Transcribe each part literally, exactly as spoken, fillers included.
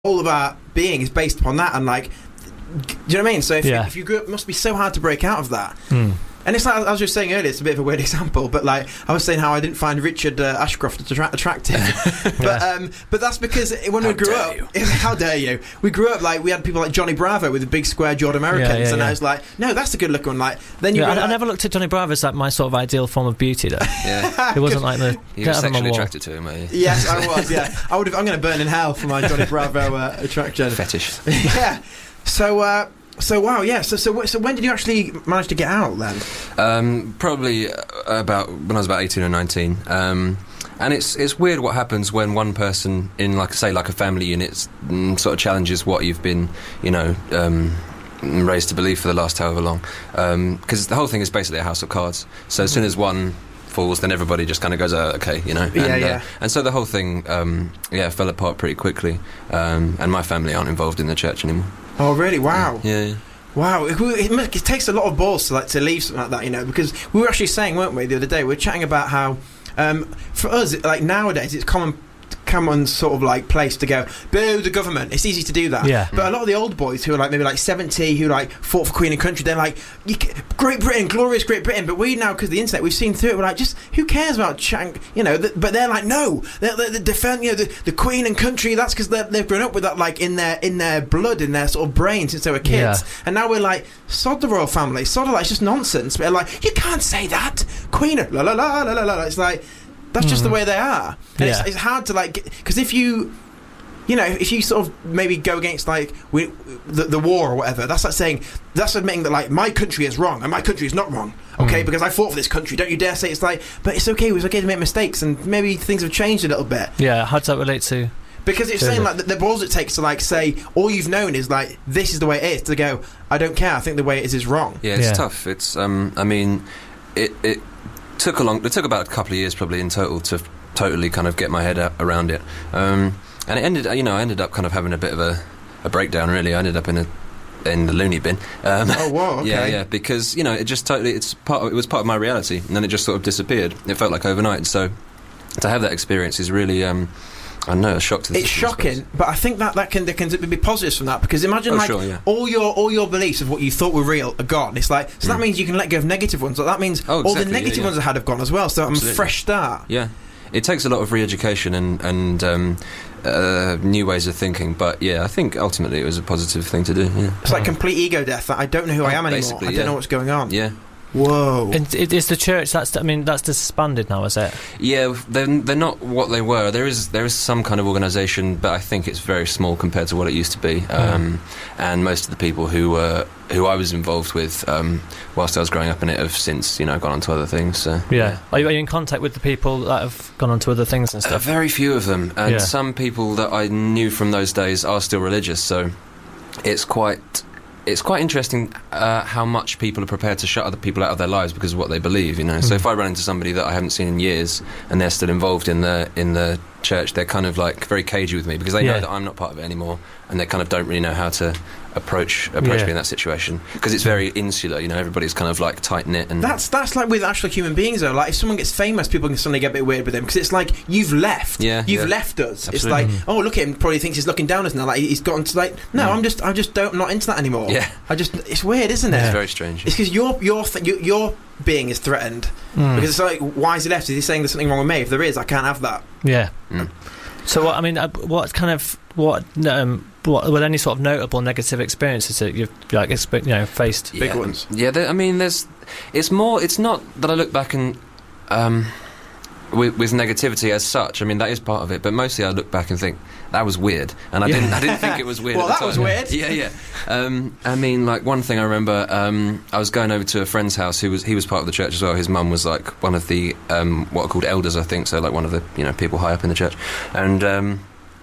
all of our being is based upon that, and like, do you know what I mean? So if, yeah. you, if you grew up, it must be so hard to break out of that. Mm. And it's like I was just saying earlier, it's a bit of a weird example, but like I was saying how I didn't find Richard uh, Ashcroft attra- attractive, but yeah. um, but that's because when how we grew dare up, how dare you? We grew up like we had people like Johnny Bravo with the big square jawed Americans, yeah, yeah, and yeah. I was like, no, that's a good looking one. Like then you, yeah, go, I, I like, never looked at Johnny Bravo as like my sort of ideal form of beauty, though. Yeah. It wasn't like the You get were out of my sexually wall. attracted to him, were you? Yes, I was. Yeah, I would have. I'm going to burn in hell for my Johnny Bravo uh, attraction. Fetish. Yeah. So. Uh, So wow, yeah. So so so when did you actually manage to get out then? Um, probably about when I was about eighteen or nineteen. Um, and it's it's weird what happens when one person in, like say, like a family unit mm, sort of challenges what you've been, you know, um, raised to believe for the last however long. Because um, the whole thing is basically a house of cards. So as soon as one falls, then everybody just kind of goes, oh, okay, you know. And, yeah, yeah. Uh, and so the whole thing, um, yeah, fell apart pretty quickly. Um, and my family aren't involved in the church anymore. Oh really? Wow. Yeah. yeah. Wow, it, it, it takes a lot of balls to like to leave something like that, you know, because we were actually saying, weren't we, the other day, we were chatting about how um, for us, like nowadays, it's common common sort of like place to go, boo the government. It's easy to do that. Yeah. But a lot of the old boys who are like maybe like seventy, who like fought for Queen and country, they're like, you ca- Great Britain, glorious Great Britain. But we now, because of the internet, we've seen through it. We're like, just who cares about chatting, you know? Th- but they're like, no, they're, they're, they're defend, you know, the, the Queen and country. That's because they've grown up with that like in their in their blood, in their sort of brain since they were kids. Yeah. And now we're like, sod the royal family, sod of that. It's just nonsense. But like, you can't say that, Queen. La la la la la la. It's like. That's just Mm. the way they are. And Yeah. it's, it's hard to like, because if you, you know, if you sort of maybe go against like we, the, the war or whatever, that's like saying, that's admitting that like my country is wrong and my country is not wrong, okay, Mm. because I fought for this country. Don't you dare say it's like, but it's okay. It was okay to make mistakes, and maybe things have changed a little bit. Yeah, how does that relate to? Because it's Sure. saying like the, the balls it takes to like say all you've known is like this is the way it is, to go, I don't care. I think the way it is is wrong. Yeah, it's Yeah. tough. It's um, I mean, it it took a long. It took about a couple of years probably in total to totally kind of get my head out around it. Um, and it ended, you know, I ended up kind of having a bit of a, a breakdown. Really, I ended up in a in the loony bin. Um, Oh whoa, okay. Yeah, yeah, because you know it just totally. It's part. Of, it was part of my reality, and then it just sort of disappeared. It felt like overnight. So to have that experience is really. Um, I know, a shock to the It's system, I shocking, suppose. but I think that, that can there can be positives from that, because imagine Oh, like sure, yeah. all your all your beliefs of what you thought were real are gone. It's like so that Mm. means you can let go of negative ones. So that means Oh, all the exactly, negative yeah, yeah. ones I had have gone as well. So I'm a Absolutely. fresh start. Yeah, it takes a lot of re-education and and um, uh, new ways of thinking. But yeah, I think ultimately it was a positive thing to do. Yeah, It's like complete ego death. That I don't know who I am anymore. Basically, I don't yeah. know what's going on. yeah. Whoa. And it, is the church? That's I mean that's disbanded now, is it? Yeah, they're, they're not what they were. There is there is some kind of organisation, but I think it's very small compared to what it used to be. Um, and most of the people who were who I was involved with um, whilst I was growing up in it have since you know gone on to other things. So. Yeah. Are you, are you in contact with the people that have gone on to other things and Uh, stuff? very few of them, and Yeah. some people that I knew from those days are still religious. So it's quite. It's quite interesting uh, how much people are prepared to shut other people out of their lives because of what they believe, you know. Mm. So if I run into somebody that I haven't seen in years and they're still involved in the in the church, they're kind of like very cagey with me because they Yeah. know that I'm not part of it anymore, and they kind of don't really know how to approach approach Yeah. me in that situation because it's very insular, you know. Everybody's kind of like tight knit and That's that's like with actual human beings though. Like if someone gets famous, people can suddenly get a bit weird with them because it's like you've left. Yeah, you've yeah. left us. It's Absolutely. like oh look at him. Probably thinks he's looking down at us now. Like he's gotten to like no, Mm. I'm just I just don't I'm not into that anymore. Yeah. I just it's weird, isn't it? it's Yeah. very strange. It's because your your th- your your being is threatened Mm. because it's like why is he left? Is he saying there's something wrong with me? If there is, I can't have that. Yeah. Mm. So what I mean, uh, what kind of what um what were any sort of notable negative experiences that you've like expe- you know faced? Big ones. Yeah, there, I mean, there's. It's more. It's not that I look back and um, with, with negativity as such. I mean, that is part of it, but mostly I look back and think that was weird, and I Yeah. didn't. I didn't think it was weird. Well, at the that was time. weird. Yeah, yeah. Um, I mean, like one thing I remember. Um, I was going over to a friend's house who was he was part of the church as well. His mum was like one of the um, what are called elders, I think. So like one of the you know people high up in the church, and. Um,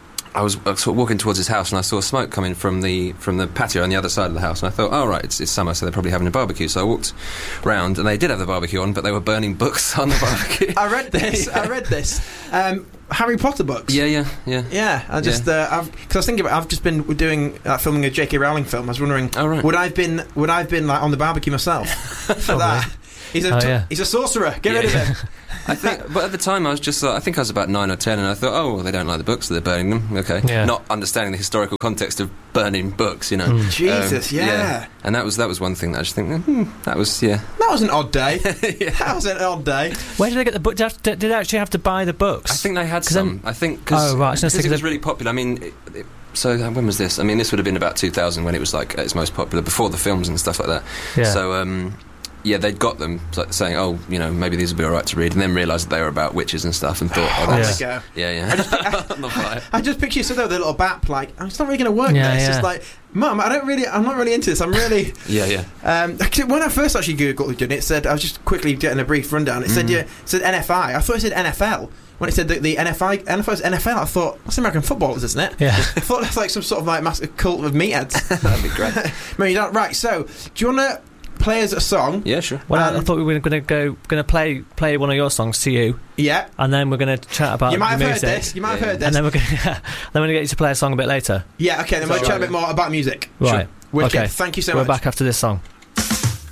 I was uh, sort of walking towards his house and I saw smoke coming from the from the patio on the other side of the house, and I thought, oh right, it's, it's summer, so they're probably having a barbecue. So I walked round and they did have the barbecue on, but they were burning books on the barbecue. I read this. Yeah. I read this. Um, Harry Potter books. Yeah, yeah, yeah. Yeah, I just uh, I've because I was thinking about I've just been doing uh, filming a J K Rowling film. I was wondering Oh, right. would I've been would I've been like on the barbecue myself for that? He's a Oh, t- yeah. he's a sorcerer. Get Yeah, rid of yeah. him. I think, but at the time I was just, uh, I think I was about nine or ten, and I thought, oh, well, they don't like the books, so they're burning them. Okay, Yeah. not understanding the historical context of burning books, you know. Mm. Jesus, Um, yeah. And that was that was one thing that I just think, hmm, that was yeah. That was an odd day. yeah. That was an odd day. Where did they get the book? Did, have to, did they actually have to buy the books? I think they had 'Cause some. then- I think because Oh, right, I was gonna say it 'cause was they- really popular. I mean, it, it, so uh, when was this? I mean, this would have been about two thousand when it was like at its most popular, before the films and stuff like that. Yeah. So um, yeah, they'd got them like, saying, oh, you know, maybe these would be all right to read, and then realised that they were about witches and stuff, and thought, oh, There that's we go. yeah, yeah. On the fire. I just picture you sitting there with a little bap, like, oh, it's not really going to work. Yeah, this. yeah. It's like, Mum, I don't really, I'm not really into this. I'm really. Yeah, yeah. Um, when I first actually googled it, it said, I was just quickly getting a brief rundown. It said, Mm. yeah, it said N F I. I thought it said N F L. When it said the, the N F I, N F L's N F L, I thought that's American footballers, isn't it? Yeah. I thought that's like some sort of like massive cult of meatheads. That'd be great. No, you don't. Right. So, do you want to play us a song? Yeah, sure. Well, I- I Um, thought we were going to go, going to play play one of your songs to you, Yeah. and then we're going to chat about You might have the heard music. this. You might have Yeah. heard this. And then we're going to, then we're going to get you to play a song a bit later. yeah. Okay. Then Is we'll that chat a right? bit more about music. Right. Wicked. Okay. Thank you so we're much. back after this song.